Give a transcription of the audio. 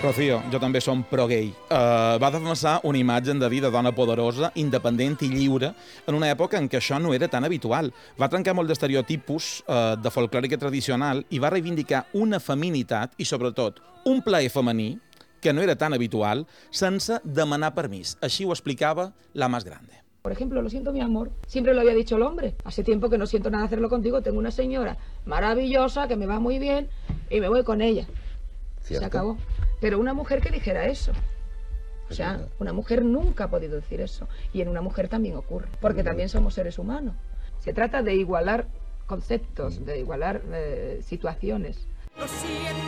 Rocío, jo també som pro-gay. Va defensar una imatge de vida dona poderosa, independent i lliure en una època en què això no era tan habitual. Va trencar molt d'estereotipus de folclòrica tradicional i va reivindicar una feminitat i, sobretot, un plaer femení que no era tan habitual, sense demanar permís. Així ho explicava la más grande. Por ejemplo, lo siento, mi amor. Siempre lo había dicho el hombre. Hace tiempo que no siento nada hacerlo contigo. Tengo una señora maravillosa que me va muy bien y me voy con ella. ¿Cierto? Se acabó. Pero una mujer que dijera eso. O sea, una mujer nunca ha podido decir eso. Y en una mujer también ocurre. Porque también somos seres humanos. Se trata de igualar conceptos, de igualar situaciones.